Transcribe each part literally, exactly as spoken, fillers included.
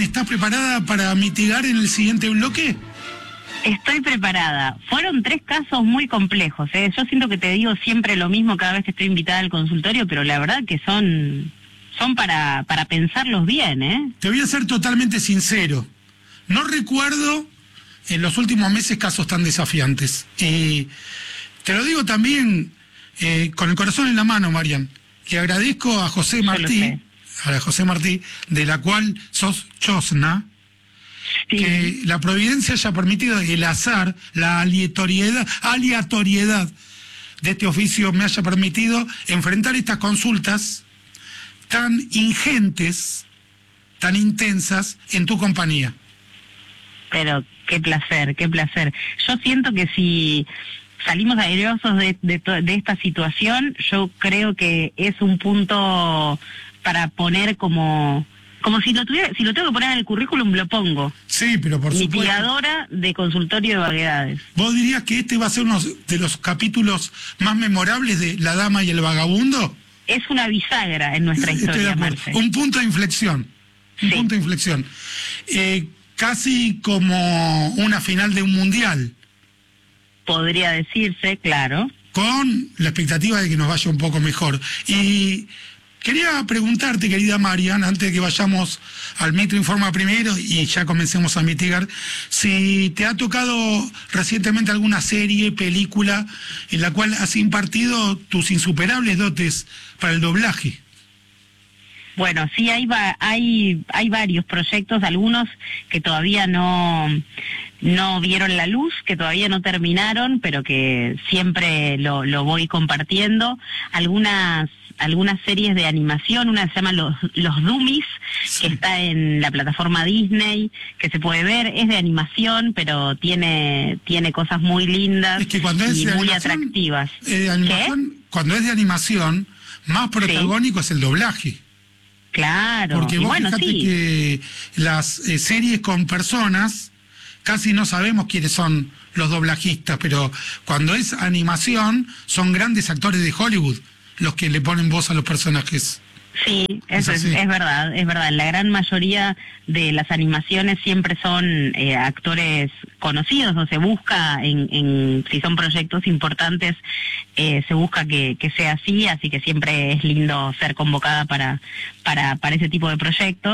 Marian, ¿estás preparada para mitigar en el siguiente bloque? Estoy preparada. Fueron tres casos muy complejos, ¿eh? Yo siento que te digo siempre lo mismo cada vez que estoy invitada al consultorio, pero la verdad que son, son para, para pensarlos bien, ¿eh? Te voy a ser totalmente sincero. No recuerdo en los últimos meses casos tan desafiantes. Y te lo digo también eh, con el corazón en la mano, Marian, que agradezco a José Martí, a la José Martí, de la cual sos chosna, sí, que la providencia haya permitido el azar, la aleatoriedad, aleatoriedad de este oficio me haya permitido enfrentar estas consultas tan ingentes, tan intensas en tu compañía. Pero qué placer, qué placer. Yo siento que si salimos airosos de, de, de esta situación, yo creo que es un punto para poner como... Como si lo tuviera, si lo tengo que poner en el currículum, lo pongo. Sí, pero por supuesto. Mitigadora de consultorio de vaguedades. ¿Vos dirías que este va a ser uno de los capítulos más memorables de La Dama y el Vagabundo? Es una bisagra en nuestra Estoy historia, Marce. Un punto de inflexión. Un sí. punto de inflexión. Eh, casi como una final de un mundial. Podría decirse, claro. Con la expectativa de que nos vaya un poco mejor. Y... quería preguntarte, querida Marian, antes de que vayamos al Metro Informa primero y ya comencemos a mitigar, si te ha tocado recientemente alguna serie, película, en la cual has impartido tus insuperables dotes para el doblaje. Bueno, sí, hay, va, hay, hay varios proyectos, algunos que todavía no, no vieron la luz, que todavía no terminaron, pero que siempre lo, lo voy compartiendo. Algunas algunas series de animación, una se llama Los, Los Dummies, sí, que está en la plataforma Disney, que se puede ver, es de animación, pero tiene tiene cosas muy lindas, es que cuando es y de muy animación, atractivas. Eh, de animación, cuando es de animación, más protagónico, sí, es el doblaje. Claro. Porque vos bueno, fíjate sí, que las eh, series con personas, casi no sabemos quiénes son los doblajistas, pero cuando es animación, son grandes actores de Hollywood los que le ponen voz a los personajes. Sí, eso es, es, es verdad, es verdad. La gran mayoría de las animaciones siempre son eh, actores conocidos, o se busca, en, en si son proyectos importantes, eh, se busca que, que sea así, así que siempre es lindo ser convocada para, para, para ese tipo de proyectos.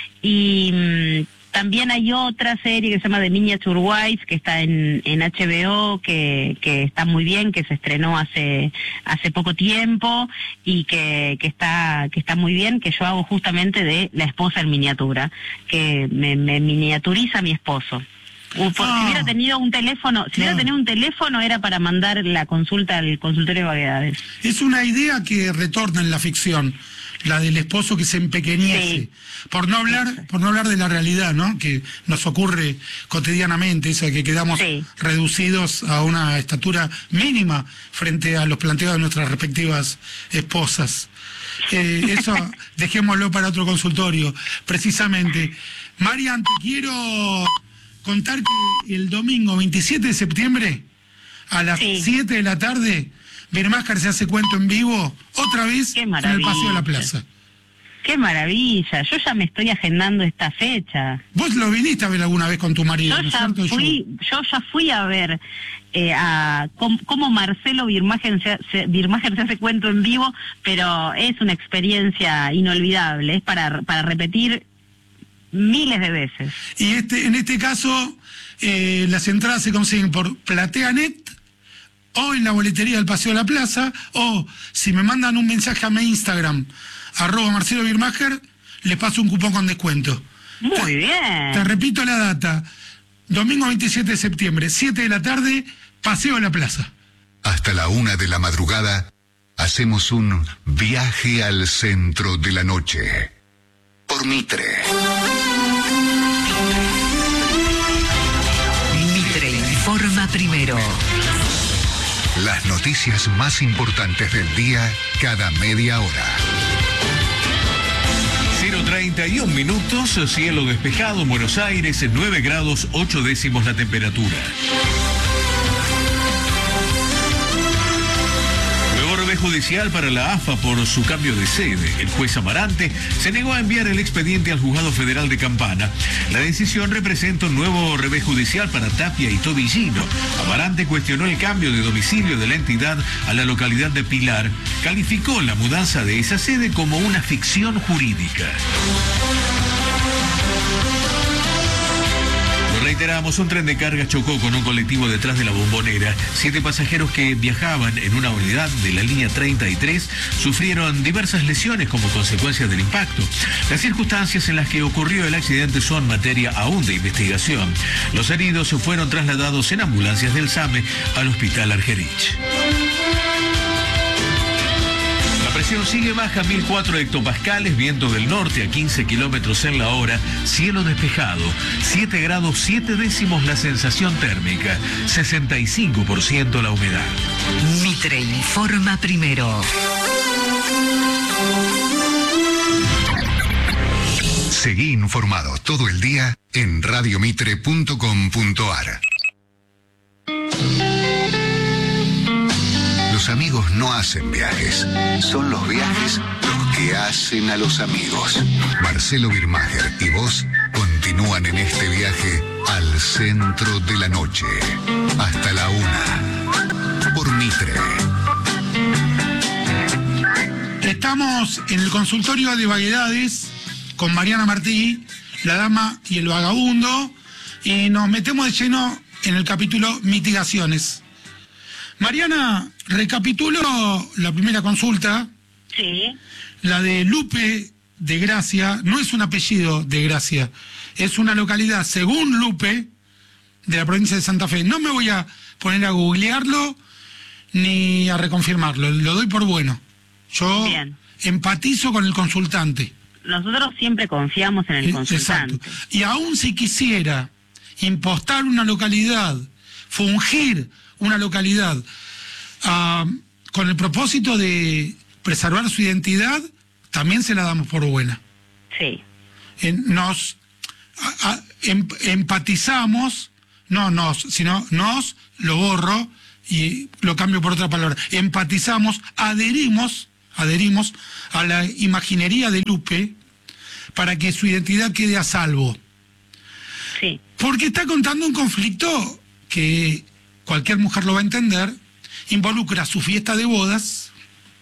Y mmm, también hay otra serie que se llama The Miniature Wife, que está en, en H B O, que, que está muy bien, que se estrenó hace hace poco tiempo y que, que está que está muy bien, que yo hago justamente de la esposa en miniatura, que me, me miniaturiza mi esposo. Uh, por, ah, si hubiera tenido un teléfono, si claro. hubiera tenido un teléfono era para mandar la consulta al consultorio de vaguedades. Es una idea que retorna en la ficción, la del esposo que se empequeñece, sí, por no hablar, por no hablar de la realidad, ¿no? Que nos ocurre cotidianamente, eso de que quedamos sí. reducidos a una estatura mínima frente a los planteos de nuestras respectivas esposas. Eh, eso dejémoslo para otro consultorio, precisamente. Marian, te quiero contar que el domingo veintisiete de septiembre a las sí. siete de la tarde Birmáscar se hace cuento en vivo otra vez en el Paseo de la Plaza. ¡Qué maravilla! Yo ya me estoy agendando esta fecha. ¿Vos lo viniste a ver alguna vez con tu marido? Yo, ¿no ya, fui, yo? yo ya fui a ver eh, a cómo, cómo Marcelo Birmáscar se, se, Birmáscar se hace cuento en vivo, pero es una experiencia inolvidable, es para, para repetir miles de veces. Y este en este caso, eh, las entradas se consiguen por PlateaNet, o en la boletería del Paseo de la Plaza, o si me mandan un mensaje a mi Instagram, arroba Marcelo Birmáscar, les paso un cupón con descuento. Muy te, bien. Te repito la data, domingo veintisiete de septiembre, siete de la tarde, Paseo de la Plaza. Hasta la una de la madrugada, hacemos un viaje al centro de la noche. Por Mitre. Mitre informa primero. Las noticias más importantes del día cada media hora. cero treinta y un minutos, cielo despejado en Buenos Aires, nueve grados ocho décimos la temperatura. Luego de revés judicial para la A F A por su cambio de sede. El juez Amarante se negó a enviar el expediente al Juzgado Federal de Campana. La decisión representa un nuevo revés judicial para Tapia y Tobillino. Amarante cuestionó el cambio de domicilio de la entidad a la localidad de Pilar. Calificó la mudanza de esa sede como una ficción jurídica. Reiteramos, un tren de carga chocó con un colectivo detrás de la Bombonera. Siete pasajeros que viajaban en una unidad de la línea treinta y tres sufrieron diversas lesiones como consecuencia del impacto. Las circunstancias en las que ocurrió el accidente son materia aún de investigación. Los heridos fueron trasladados en ambulancias del SAME al Hospital Argerich. La presión sigue baja, mil cuatro hectopascales, viento del norte a quince kilómetros en la hora, cielo despejado, siete grados siete décimos la sensación térmica, sesenta y cinco por ciento la humedad. Mitre informa primero. Seguí informado todo el día en radio mitre punto com punto ar. Los amigos no hacen viajes, son los viajes los que hacen a los amigos. Marcelo Birmacher y vos continúan en este viaje al centro de la noche, hasta la una, por Mitre. Estamos en el consultorio de vaguedades con Mariana Martí, la dama y el vagabundo, y nos metemos de lleno en el capítulo mitigaciones. Mariana, recapitulo la primera consulta. Sí. La de Lupe de Gracia, no es un apellido de Gracia, es una localidad, según Lupe, de la provincia de Santa Fe. No me voy a poner a googlearlo ni a reconfirmarlo, lo doy por bueno. Yo Bien. empatizo con el consultante. Nosotros siempre confiamos en el consultante. Exacto. Y aún si quisiera impostar una localidad, fungir una localidad uh, con el propósito de preservar su identidad, también se la damos por buena. Sí. En, nos a, a, em, empatizamos, no nos, sino nos, lo borro y lo cambio por otra palabra, empatizamos, adherimos, adherimos a la imaginería de Lupe para que su identidad quede a salvo. Sí. Porque está contando un conflicto que cualquier mujer lo va a entender, involucra su fiesta de bodas,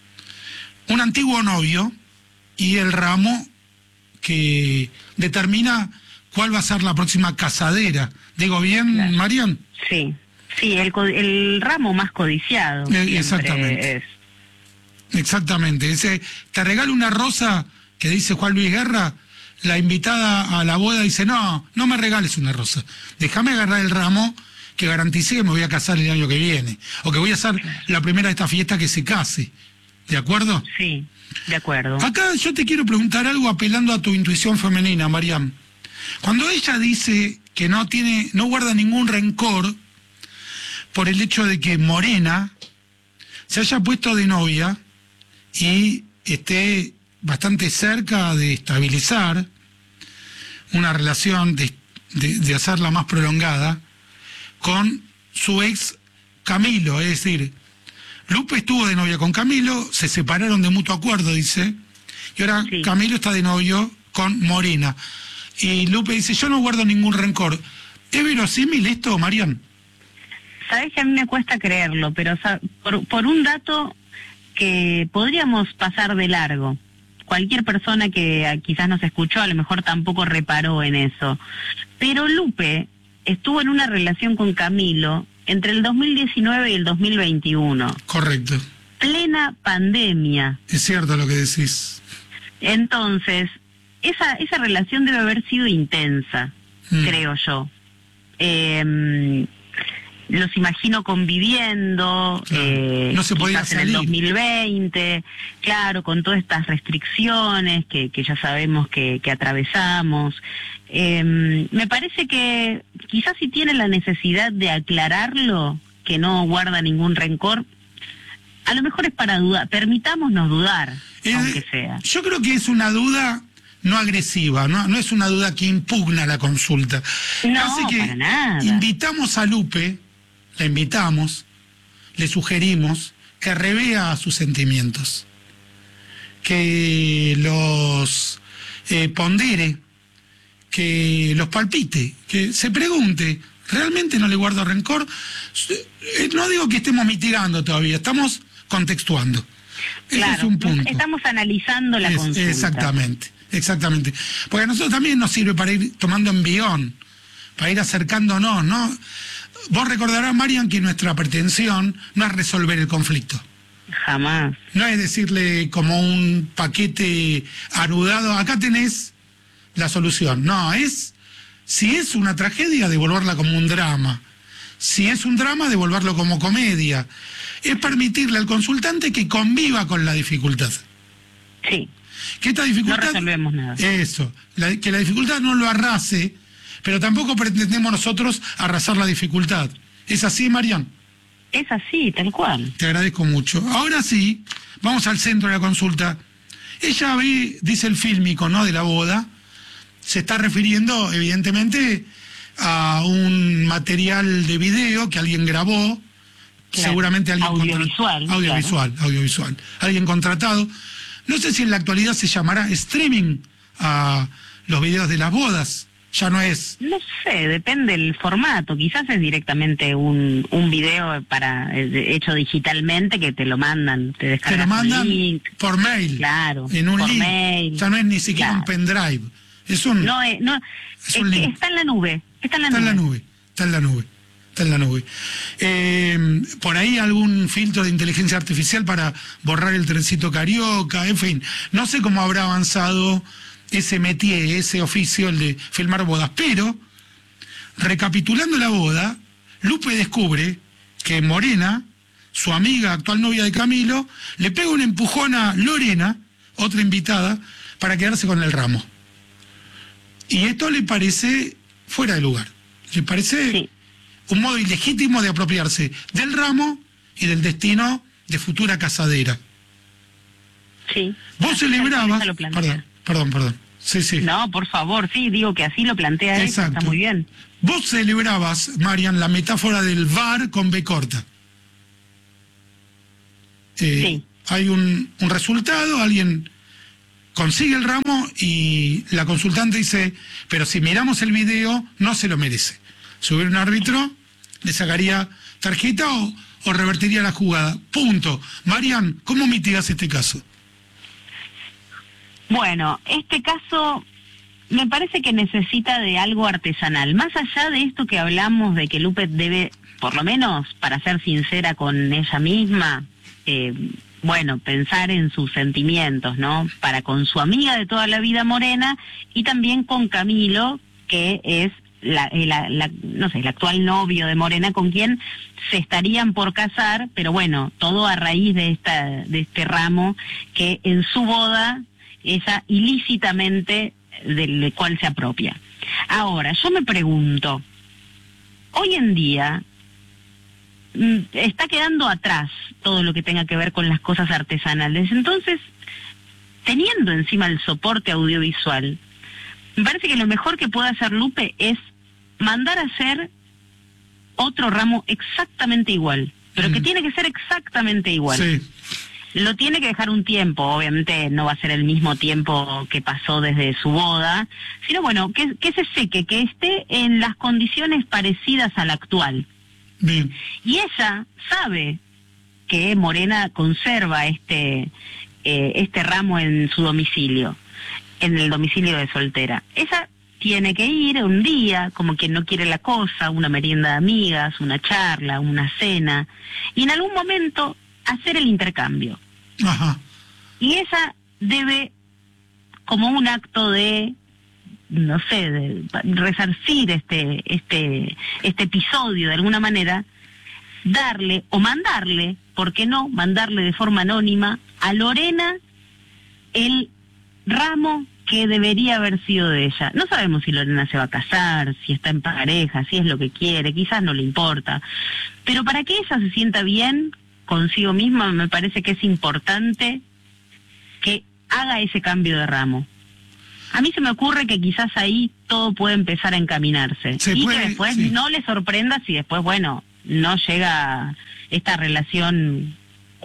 un antiguo novio y el ramo que determina cuál va a ser la próxima casadera. ¿Digo bien, claro. Marian? Sí, sí, el, el ramo más codiciado. Eh, exactamente. Es. Exactamente. Ese, te regalo una rosa que dice Juan Luis Guerra, la invitada a la boda dice, no, no me regales una rosa, déjame agarrar el ramo que garantice que me voy a casar el año que viene, o que voy a ser la primera de esta fiesta que se case. ¿De acuerdo? Sí, de acuerdo. Acá yo te quiero preguntar algo apelando a tu intuición femenina, Mariam. Cuando ella dice que no tiene, no guarda ningún rencor por el hecho de que Morena se haya puesto de novia y esté bastante cerca de estabilizar una relación, de, de, de hacerla más prolongada, con su ex Camilo, es decir, Lupe estuvo de novia con Camilo, se separaron de mutuo acuerdo, dice, y ahora sí. Camilo está de novio con Morena. Y Lupe dice, yo no guardo ningún rencor. ¿Es verosímil esto, Marian? Sabes que a mí me cuesta creerlo, pero por, por un dato que podríamos pasar de largo. Cualquier persona que quizás nos escuchó a lo mejor tampoco reparó en eso. Pero Lupe estuvo en una relación con Camilo entre el dos mil diecinueve y el dos mil veintiuno. Correcto. Plena pandemia. Es cierto lo que decís. Entonces, esa esa relación debe haber sido intensa, mm. creo yo. Eh, los imagino conviviendo, claro. eh, no se podía quizás salir. En el dos mil veinte, claro, con todas estas restricciones que, que ya sabemos que, que atravesamos. Eh, me parece que quizás si tiene la necesidad de aclararlo, que no guarda ningún rencor, a lo mejor es para dudar, permitámonos dudar, eh, aunque sea. Yo creo que es una duda no agresiva, no, no es una duda que impugna la consulta. No, Así que para nada. Invitamos a Lupe, la invitamos, le sugerimos que revea sus sentimientos, que los eh, pondere, que los palpite, que se pregunte, ¿realmente no le guardo rencor? Eh, no digo que estemos mitigando todavía, estamos contextuando. Ese claro, es un punto. Estamos analizando la es, consulta. Exactamente, exactamente. Porque a nosotros también nos sirve para ir tomando envión, para ir acercándonos, ¿no? Vos recordarás, Marian, que nuestra pretensión no es resolver el conflicto. Jamás. No es decirle como un paquete anudado, acá tenés la solución. No, es, si es una tragedia, devolverla como un drama. Si es un drama, devolverlo como comedia. Es permitirle al consultante que conviva con la dificultad. Sí. Que esta dificultad... No resolvemos nada. Eso, la, que la dificultad no lo arrase, pero tampoco pretendemos nosotros arrasar la dificultad. ¿Es así, Marian? Es así, tal cual. Te agradezco mucho. Ahora sí, vamos al centro de la consulta. Ella ve, dice el fílmico, ¿no?, de la boda, se está refiriendo, evidentemente, a un material de video que alguien grabó, claro, seguramente alguien... Audiovisual. Contra... Audiovisual, claro. audiovisual. Alguien contratado. No sé si en la actualidad se llamará streaming a los videos de las bodas. Ya no es... No sé, depende del formato. Quizás es directamente un, un video para hecho digitalmente que te lo mandan, te descargas. Te lo mandan un link. por mail. Claro, en un por link. mail. Ya no es ni siquiera claro. un pendrive. Es un... No, es, no, es es un que link. está en la nube. Está en la está nube. en la nube. Está en la nube. Está en la nube. Eh, por ahí algún filtro de inteligencia artificial para borrar el trencito carioca, en fin. No sé cómo habrá avanzado ese métier, ese oficio, el de filmar bodas, pero recapitulando la boda, Lupe descubre que Morena, su amiga, actual novia de Camilo, le pega un empujón a Lorena, otra invitada, para quedarse con el ramo. Y esto le parece fuera de lugar, le parece sí. un modo ilegítimo de apropiarse del ramo y del destino de futura casadera. Sí. Vos celebrabas... Perdón. Perdón, perdón. Sí, sí. No, por favor, sí, digo que así lo plantea él, está muy bien. Vos celebrabas, Marian, la metáfora del V A R con B corta. Eh, sí. Hay un, un resultado, alguien consigue el ramo y la consultante dice, pero si miramos el video, no se lo merece. Si hubiera un árbitro, le sacaría tarjeta o, o revertiría la jugada. Punto. Marian, ¿cómo mitigas este caso? Bueno, este caso me parece que necesita de algo artesanal. Más allá de esto que hablamos de que Lupe debe, por lo menos para ser sincera con ella misma, eh, bueno, pensar en sus sentimientos, ¿no? Para con su amiga de toda la vida, Morena, y también con Camilo, que es la, la, la, no sé, el actual novio de Morena, con quien se estarían por casar, pero bueno, todo a raíz de esta, de este ramo que en su boda ella ilícitamente del cual se apropia. Ahora, yo me pregunto, hoy en día está quedando atrás todo lo que tenga que ver con las cosas artesanales. Entonces, teniendo encima el soporte audiovisual, me parece que lo mejor que puede hacer Lupe es mandar a hacer otro ramo exactamente igual, pero mm. que tiene que ser exactamente igual. Sí. Lo tiene que dejar un tiempo, obviamente no va a ser el mismo tiempo que pasó desde su boda, sino bueno, que, que se seque, que esté en las condiciones parecidas a la actual. Bien. Y ella sabe que Morena conserva este, eh, este ramo en su domicilio, en el domicilio de soltera. Ella tiene que ir un día, como quien no quiere la cosa, una merienda de amigas, una charla, una cena, y en algún momento hacer el intercambio. Ajá. Y ella debe, como un acto de, no sé, de resarcir este, este, este episodio de alguna manera, darle o mandarle, ¿por qué no? Mandarle de forma anónima a Lorena el ramo que debería haber sido de ella. No sabemos si Lorena se va a casar, si está en pareja, si es lo que quiere, quizás no le importa. Pero para que ella se sienta bien consigo misma, me parece que es importante que haga ese cambio de ramo. A mí se me ocurre que quizás ahí todo puede empezar a encaminarse. Se y puede, que después sí. no le sorprenda si después, bueno, no llega esta relación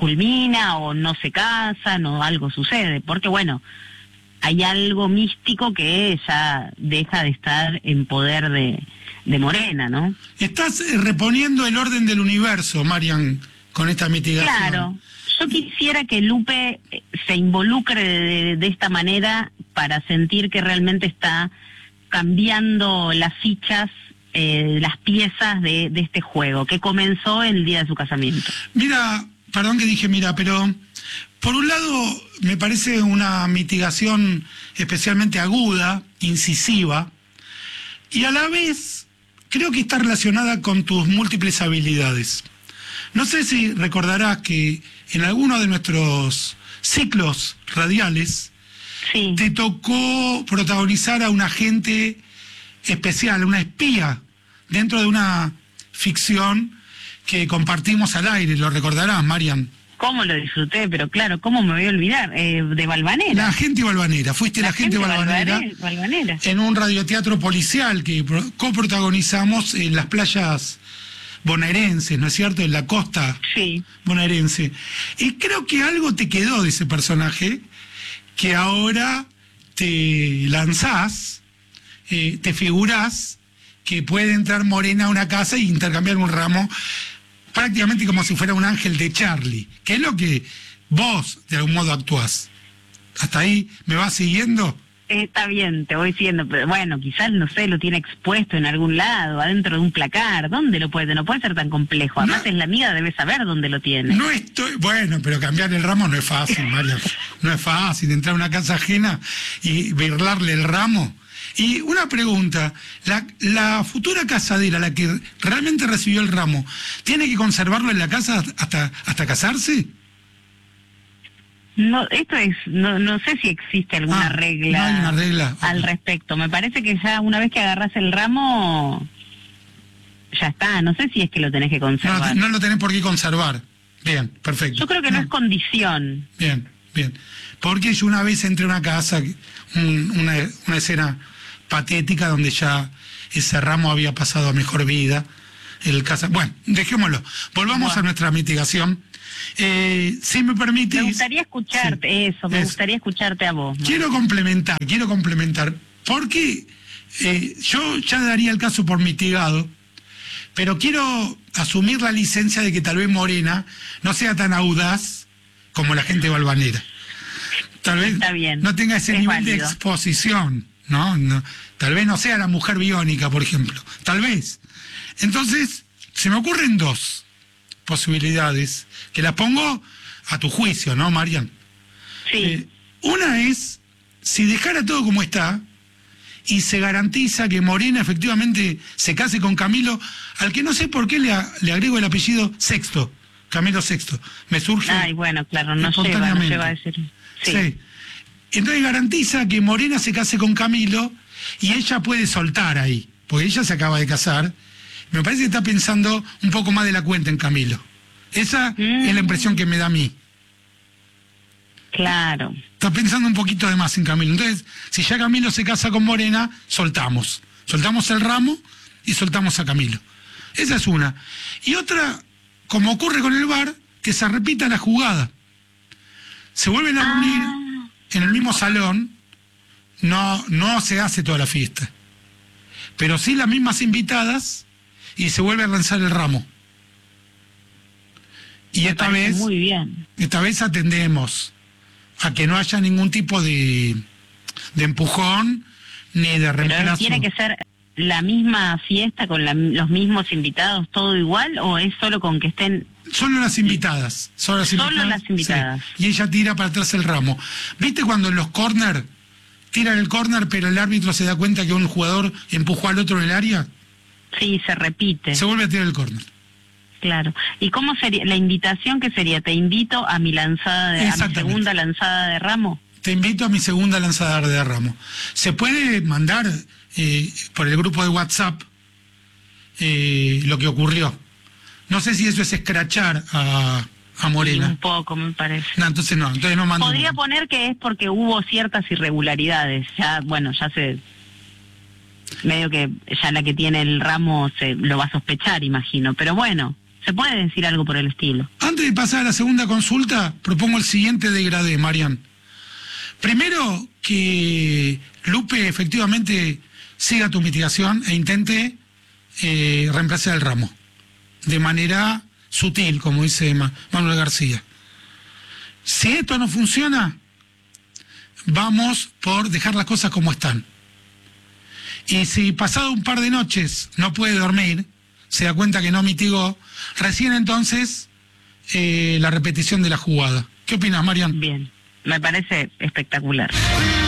culmina o no se casan o algo sucede, porque bueno, hay algo místico que ya deja de estar en poder de, de Morena, ¿no? Estás reponiendo el orden del universo, Marian, con esta mitigación. Claro, yo quisiera que Lupe se involucre de, de esta manera para sentir que realmente está cambiando las fichas, eh, las piezas de, de este juego, que comenzó el día de su casamiento. Mira, perdón que dije mira, pero por un lado me parece una mitigación especialmente aguda, incisiva, y a la vez creo que está relacionada con tus múltiples habilidades. No sé si recordarás que en alguno de nuestros ciclos radiales sí. te tocó protagonizar a un agente especial, una espía, dentro de una ficción que compartimos al aire, lo recordarás, Marian. ¿Cómo lo disfruté? Pero claro, ¿cómo me voy a olvidar? Eh, de Valvanera. La agente Valvanera, fuiste la, la agente Valvanera, Valvanera en un radioteatro policial que coprotagonizamos en las playas bonaerenses, ¿no es cierto? En la costa sí. bonaerense. Y creo que algo te quedó de ese personaje, que ahora te lanzás, eh, te figurás que puede entrar Morena a una casa e intercambiar un ramo prácticamente como si fuera un ángel de Charlie, que es lo que vos de algún modo actuás. ¿Hasta ahí me vas siguiendo? Está bien, te voy siguiendo, pero bueno, quizás, no sé, lo tiene expuesto en algún lado, adentro de un placar. ¿Dónde lo puede? No puede ser tan complejo. Además, no, es la amiga, debe saber dónde lo tiene. No estoy... Bueno, pero cambiar el ramo no es fácil, María. No es fácil entrar a una casa ajena y birlarle el ramo. Y una pregunta, la, la futura casadera, la que realmente recibió el ramo, ¿tiene que conservarlo en la casa hasta, hasta casarse? No, esto es, no, no sé si existe alguna ah, regla, no hay una regla al okay. respecto. Me parece que ya una vez que agarras el ramo, ya está. No sé si es que lo tenés que conservar. No, no lo tenés por qué conservar. Bien, perfecto. Yo creo que no, no es condición. Bien, bien. Porque yo una vez entré a una casa, un, una, una escena patética donde ya ese ramo había pasado a mejor vida. El casa... Bueno, dejémoslo. Volvamos bueno. a nuestra mitigación. Eh, si me permitís... Me gustaría escucharte, sí, eso, me eso. gustaría escucharte a vos. Quiero ¿no? complementar, quiero complementar, porque eh, yo ya daría el caso por mitigado, pero quiero asumir la licencia de que tal vez Morena no sea tan audaz como la gente Valvanera. Tal vez Está bien. no tenga ese es nivel válido. de exposición, ¿no? no Tal vez no sea la mujer biónica, por ejemplo. Tal vez. Entonces, se me ocurren dos posibilidades, que las pongo a tu juicio, ¿no, Marian? Sí. Eh, una es, si dejara todo como está, y se garantiza que Morena efectivamente se case con Camilo, al que no sé por qué le, a, le agrego el apellido Sexto, Camilo Sexto. Me surge Ay, bueno, claro, no lleva, no lleva a decir. Sí. sí. Entonces garantiza que Morena se case con Camilo y ella puede soltar ahí, porque ella se acaba de casar. Me parece que está pensando un poco más de la cuenta en Camilo. Esa mm. es la impresión que me da a mí. Claro. Está pensando un poquito de más en Camilo. Entonces, si ya Camilo se casa con Morena, soltamos. Soltamos el ramo y soltamos a Camilo. Esa es una. Y otra, como ocurre con el bar, que se repita la jugada. Se vuelven a reunir ah. en el mismo salón, no, no se hace toda la fiesta. Pero sí las mismas invitadas y se vuelve a lanzar el ramo. Y Me esta vez, muy bien. esta vez atendemos a que no haya ningún tipo de, de empujón ni de reemplazo. ¿Pero tiene que ser la misma fiesta con la, los mismos invitados, todo igual, o es solo con que estén...? Solo las invitadas. Solo las solo invitadas, las invitadas. Sí. Y ella tira para atrás el ramo. ¿Viste cuando en los córner tiran el córner, pero el árbitro se da cuenta que un jugador empujó al otro en el área? Sí, se repite. Se vuelve a tirar el córner. Claro. ¿Y cómo sería la invitación? ¿Qué sería? Te invito a mi lanzada de, a mi segunda lanzada de ramo. Te invito a mi segunda lanzada de ramo. Se puede mandar eh, por el grupo de WhatsApp eh, lo que ocurrió. No sé si eso es escrachar a, a Morena. Sí, un poco, me parece. No, entonces no, entonces no mando. Podría poner que es porque hubo ciertas irregularidades. Ya, bueno, ya se... medio que ya la que tiene el ramo se lo va a sospechar, imagino. Pero bueno, Se puede decir algo por el estilo. Antes de pasar a la segunda consulta, propongo el siguiente degradé, Marian. Primero, que Lupe efectivamente siga tu mitigación e intente eh, reemplazar el ramo. De manera sutil, como dice Manuel García. Si esto no funciona, vamos por dejar las cosas como están. Y si pasado un par de noches no puede dormir, se da cuenta que no mitigó, recién entonces eh, la repetición de la jugada. ¿Qué opinas, Marian? Bien, me parece espectacular.